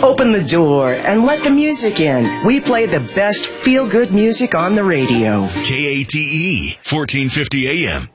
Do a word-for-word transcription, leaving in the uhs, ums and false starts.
Open the door and let the music in. We play the best feel-good music on the radio. K A T E, fourteen fifty A M.